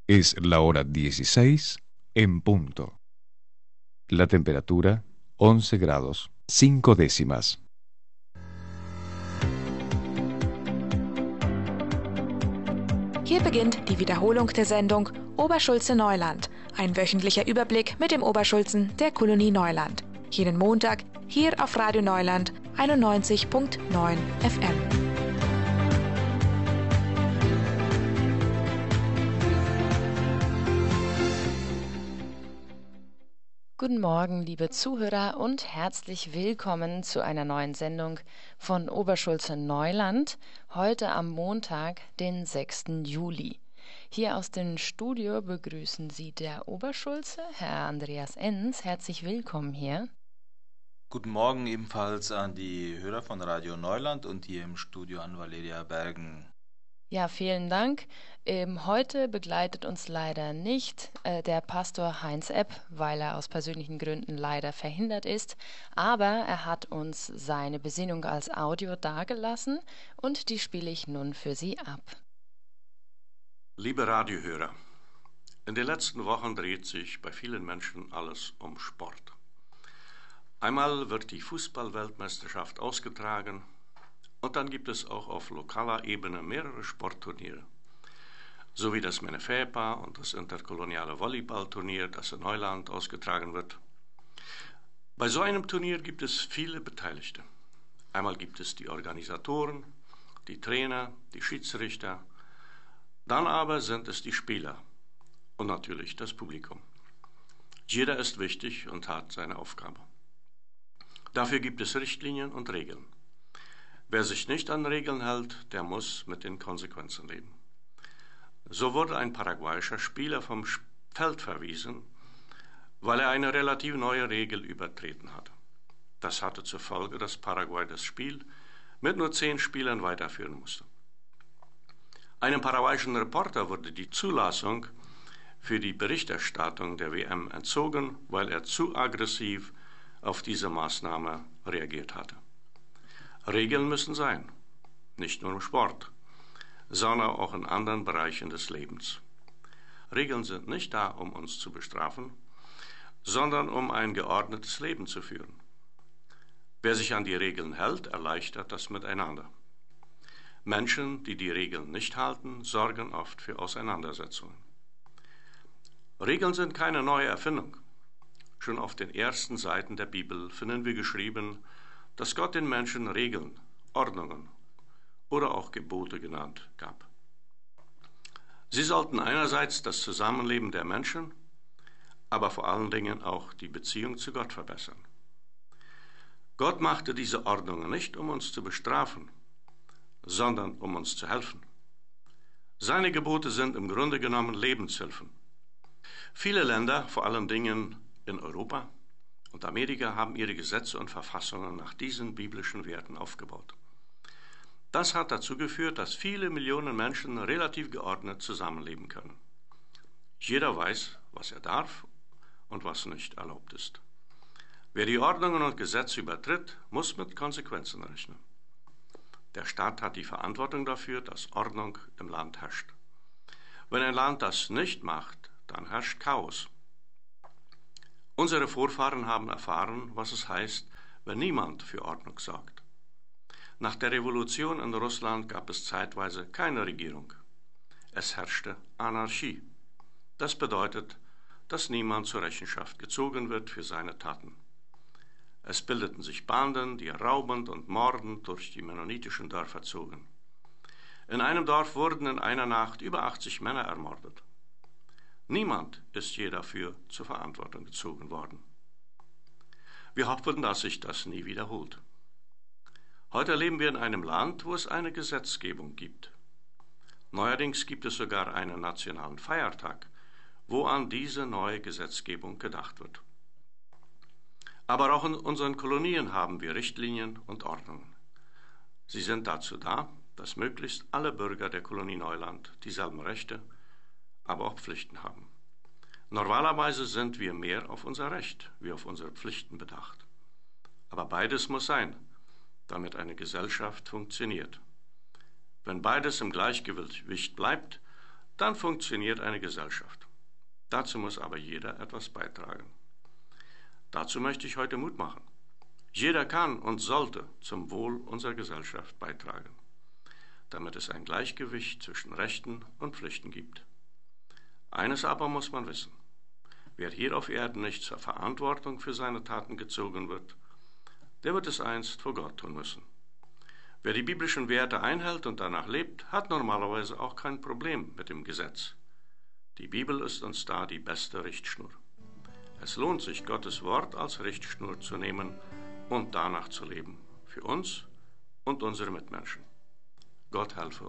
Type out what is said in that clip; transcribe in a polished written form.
Es la hora 16 en punto. La temperatura 11 grados 5 décimas. Hier beginnt die Wiederholung der Sendung Oberschulze-Neuland, ein wöchentlicher Überblick mit dem Oberschulzen der Kolonie Neuland. Jeden Montag hier auf Radio Neuland 91.9 FM. Guten Morgen, liebe Zuhörer, und herzlich willkommen zu einer neuen Sendung von Oberschulze-Neuland, heute am Montag, den 6. Juli. Hier aus dem Studio begrüßen Sie der Oberschulze, Herr Andreas Enns. Herzlich willkommen hier. Guten Morgen ebenfalls an die Hörer von Radio Neuland und hier im Studio an Valeria Bergen. Ja, vielen Dank. Heute begleitet uns leider nicht der Pastor Heinz Epp, weil er aus persönlichen Gründen leider verhindert ist, aber er hat uns seine Besinnung als Audio dargelassen und die spiele ich nun für Sie ab. Liebe Radiohörer, in den letzten Wochen dreht sich bei vielen Menschen alles um Sport. Einmal wird die Fußball-Weltmeisterschaft ausgetragen, und dann gibt es auch auf lokaler Ebene mehrere Sportturniere, sowie das Menefepa und das interkoloniale Volleyballturnier, das in Neuland ausgetragen wird. Bei so einem Turnier gibt es viele Beteiligte. Einmal gibt es die Organisatoren, die Trainer, die Schiedsrichter, dann aber sind es die Spieler und natürlich das Publikum. Jeder ist wichtig und hat seine Aufgabe. Dafür gibt es Richtlinien und Regeln. Wer sich nicht an Regeln hält, der muss mit den Konsequenzen leben. So wurde ein paraguayischer Spieler vom Feld verwiesen, weil er eine relativ neue Regel übertreten hatte. Das hatte zur Folge, dass Paraguay das Spiel mit nur 10 Spielern weiterführen musste. Einem paraguayischen Reporter wurde die Zulassung für die Berichterstattung der WM entzogen, weil er zu aggressiv auf diese Maßnahme reagiert hatte. Regeln müssen sein, nicht nur im Sport, sondern auch in anderen Bereichen des Lebens. Regeln sind nicht da, um uns zu bestrafen, sondern um ein geordnetes Leben zu führen. Wer sich an die Regeln hält, erleichtert das Miteinander. Menschen, die die Regeln nicht halten, sorgen oft für Auseinandersetzungen. Regeln sind keine neue Erfindung. Schon auf den ersten Seiten der Bibel finden wir geschrieben, dass Gott den Menschen Regeln, Ordnungen oder auch Gebote genannt gab. Sie sollten einerseits das Zusammenleben der Menschen, aber vor allen Dingen auch die Beziehung zu Gott verbessern. Gott machte diese Ordnungen nicht, um uns zu bestrafen, sondern um uns zu helfen. Seine Gebote sind im Grunde genommen Lebenshilfen. Viele Länder, vor allen Dingen in Europa und Amerika, haben ihre Gesetze und Verfassungen nach diesen biblischen Werten aufgebaut. Das hat dazu geführt, dass viele Millionen Menschen relativ geordnet zusammenleben können. Jeder weiß, was er darf und was nicht erlaubt ist. Wer die Ordnungen und Gesetze übertritt, muss mit Konsequenzen rechnen. Der Staat hat die Verantwortung dafür, dass Ordnung im Land herrscht. Wenn ein Land das nicht macht, dann herrscht Chaos. Unsere Vorfahren haben erfahren, was es heißt, wenn niemand für Ordnung sorgt. Nach der Revolution in Russland gab es zeitweise keine Regierung. Es herrschte Anarchie. Das bedeutet, dass niemand zur Rechenschaft gezogen wird für seine Taten. Es bildeten sich Banden, die raubend und mordend durch die mennonitischen Dörfer zogen. In einem Dorf wurden in einer Nacht über 80 Männer ermordet. Niemand ist je dafür zur Verantwortung gezogen worden. Wir hoffen, dass sich das nie wiederholt. Heute leben wir in einem Land, wo es eine Gesetzgebung gibt. Neuerdings gibt es sogar einen nationalen Feiertag, wo an diese neue Gesetzgebung gedacht wird. Aber auch in unseren Kolonien haben wir Richtlinien und Ordnungen. Sie sind dazu da, dass möglichst alle Bürger der Kolonie Neuland dieselben Rechte, aber auch Pflichten haben. Normalerweise sind wir mehr auf unser Recht wie auf unsere Pflichten bedacht. Aber beides muss sein, damit eine Gesellschaft funktioniert. Wenn beides im Gleichgewicht bleibt, dann funktioniert eine Gesellschaft. Dazu muss aber jeder etwas beitragen. Dazu möchte ich heute Mut machen. Jeder kann und sollte zum Wohl unserer Gesellschaft beitragen, damit es ein Gleichgewicht zwischen Rechten und Pflichten gibt. Eines aber muss man wissen: Wer hier auf Erden nicht zur Verantwortung für seine Taten gezogen wird, der wird es einst vor Gott tun müssen. Wer die biblischen Werte einhält und danach lebt, hat normalerweise auch kein Problem mit dem Gesetz. Die Bibel ist uns da die beste Richtschnur. Es lohnt sich, Gottes Wort als Richtschnur zu nehmen und danach zu leben, für uns und unsere Mitmenschen. Gott helfe